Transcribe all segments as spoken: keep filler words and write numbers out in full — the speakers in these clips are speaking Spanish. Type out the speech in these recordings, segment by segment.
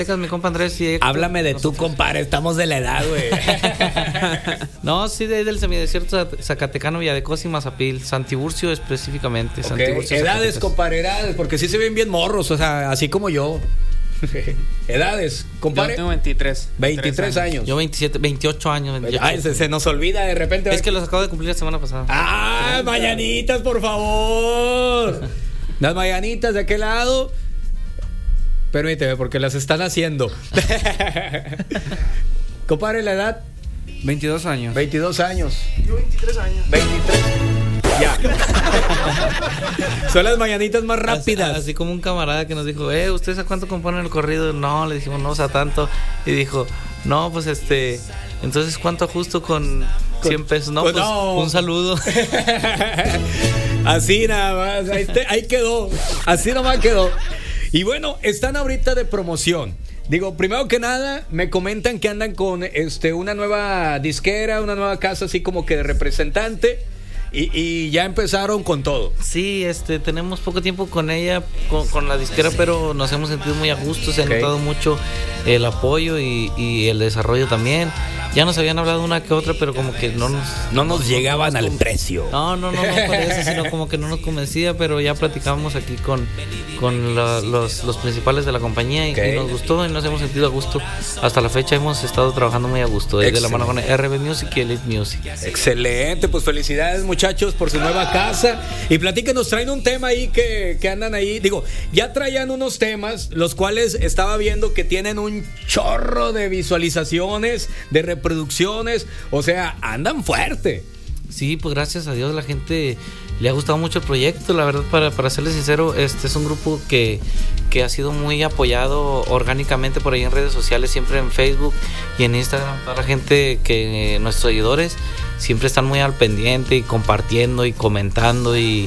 mi compa Andrés y Héctor. Háblame de tú, compadre, estamos de la edad, güey. No, sí, de ahí del semidesierto Zacatecano, Villadecos y Mazapil, Santiburcio específicamente. Okay. Santiburcio, Edades, Zacatecas. compadre, edades, porque sí se ven bien morros, o sea, así como yo. Edades, compadre. Yo tengo veintitrés. veintitrés años. Yo veintisiete, veintiocho años. veintiocho. Ay, se, se nos olvida de repente. Es que los acabo de cumplir la semana pasada. ¡Ah, mañanitas, por favor! Las mañanitas de aquel lado. Permíteme, porque las están haciendo. Compadre, la edad. veintidós años. veintidós años. Yo veintitrés años. veintitrés. Ya. Son las mañanitas más rápidas. Así, así como un camarada que nos dijo, eh, ¿ustedes a cuánto componen el corrido? No, le dijimos, no, o sea, tanto. Y dijo, no, pues este, entonces, ¿cuánto ajusto con cien pesos? No, pues pues no. un saludo. Así nada más, ahí, te, ahí quedó. Así nomás quedó. Y bueno, están ahorita de promoción. Digo, primero que nada, me comentan que andan con este una nueva disquera, una nueva casa así como que de representante. Y, y ya empezaron con todo. Sí, este, tenemos poco tiempo con ella, con, con la disquera, pero nos hemos sentido muy a gusto. Se ha Okay. notado mucho el apoyo y, y el desarrollo también. Ya nos habían hablado una que otra, pero como que no nos... No nos llegaban no nos al con- precio. No, no, no, no por eso, sino como que no nos convencía, pero ya platicamos aquí con, con la- los, los principales de la compañía y, Ok. y nos gustó y nos hemos sentido a gusto. Hasta la fecha hemos estado trabajando muy a gusto, de, de la mano con R B Music y Elite Music. Excelente, pues felicidades muchachos por su nueva casa. Y platíquenos, traen un tema ahí que, que andan ahí. Digo, ya traían unos temas, los cuales estaba viendo que tienen un chorro de visualizaciones, de reproducciones. O sea, andan fuerte. Sí, pues gracias a Dios la gente le ha gustado mucho el proyecto. La verdad, para, para serles sincero, este es un grupo que, que ha sido muy apoyado orgánicamente por ahí en redes sociales, siempre en Facebook y en Instagram. Toda la gente que nuestros seguidores siempre están muy al pendiente y compartiendo y comentando y,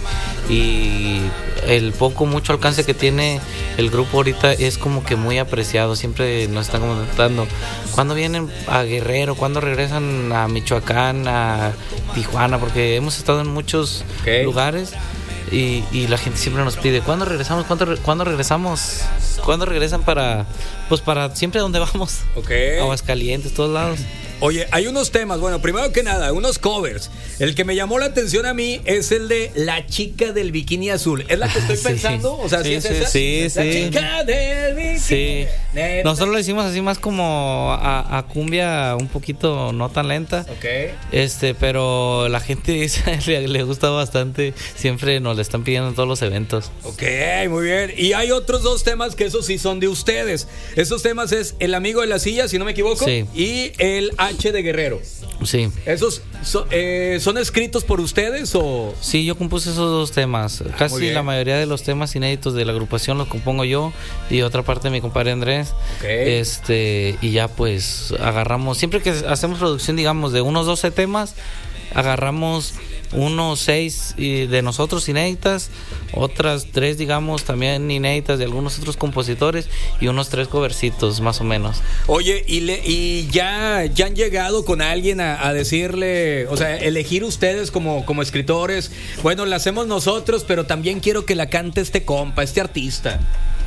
y el poco mucho alcance que tiene el grupo ahorita es como que muy apreciado. Siempre nos están comentando cuándo vienen a Guerrero, cuándo regresan a Michoacán, a Tijuana, porque hemos estado en muchos Okay. lugares y, y la gente siempre nos pide ¿cuándo regresamos? ¿Cuándo, re- ¿cuándo regresamos? ¿Cuándo regresan para pues para siempre a donde vamos? Ok. Aguascalientes, todos lados. Oye, hay unos temas, bueno, primero que nada, unos covers. El que me llamó la atención a mí es el de La Chica del Bikini Azul. ¿Es la que estoy Sí. pensando? O sea, ¿sí, Sí, es sí, esa? sí, La sí. Chica del Bikini. Sí. Neta. Nosotros lo hicimos así más como a, a cumbia un poquito no tan lenta. Ok. Este, pero la gente dice, le, le gusta bastante. Siempre nos le están pidiendo en todos los eventos. Ok, muy bien. Y hay otros dos temas que esos sí son de ustedes. Esos temas es El Amigo de la Silla, si no me equivoco, Sí. y El H de Guerrero. Sí. ¿Esos so- eh, son escritos por ustedes o...? Sí, yo compuse esos dos temas. muy Casi bien. la mayoría de los temas inéditos de la agrupación los compongo yo y otra parte de mi compadre Andrés. Ok. Este, y ya pues agarramos, siempre que hacemos producción, digamos, de unos doce temas, agarramos unos seis y de nosotros inéditas, otras tres, digamos, también inéditas de algunos otros compositores y unos tres covercitos, más o menos. Oye, y, le, y ya, ya han llegado con alguien a, a decirle, o sea, elegir ustedes como, como escritores, bueno, la hacemos nosotros, pero también quiero que la cante este compa, este artista.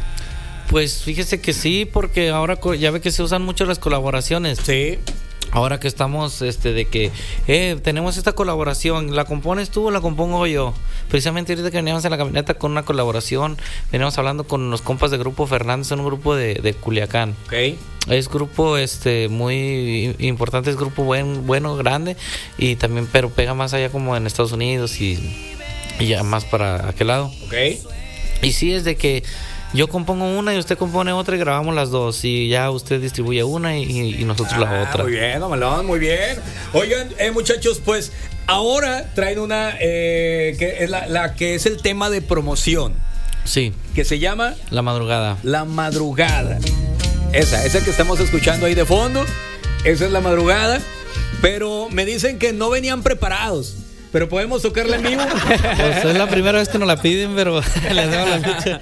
Pues fíjese que sí, porque ahora co- ya ve que se usan mucho las colaboraciones. Sí. Ahora que estamos, este, de que eh, tenemos esta colaboración, ¿la compones tú o la compongo yo? Precisamente ahorita que veníamos en la camioneta con una colaboración, veníamos hablando con los compas de Grupo Fernández, un grupo de, de Culiacán. Ok. Es grupo, este, muy importante, es grupo buen, bueno, grande, y también, pero pega más allá como en Estados Unidos y, y ya más para aquel lado. Ok. Y sí, es de que yo compongo una y usted compone otra y grabamos las dos y ya usted distribuye una y, y nosotros la Ah, otra. Muy bien, mamalón, muy bien. Oigan, eh, muchachos, pues ahora traen una eh, que es la, la que es el tema de promoción, Sí, que se llama La Madrugada. La Madrugada. Esa, esa que estamos escuchando ahí de fondo, esa es La Madrugada. Pero me dicen que no venían preparados. Pero podemos tocarla en vivo. Pues es la primera vez que nos la piden, pero le hacemos la ficha.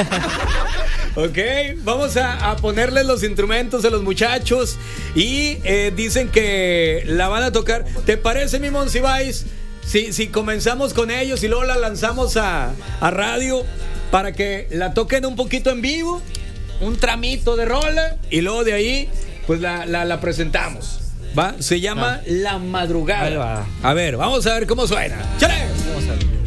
Ok, vamos a, a ponerles los instrumentos a los muchachos. Y eh, dicen que la van a tocar. ¿Te parece, mi Monsiváis? Si, si comenzamos con ellos y luego la lanzamos a, a radio para que la toquen un poquito en vivo. un tramito de rola y luego de ahí, pues la, la, la presentamos. ¿Va? Se llama ah. La Madrugada. A ver, vamos a ver cómo suena. ¡Chale! Vamos a ver.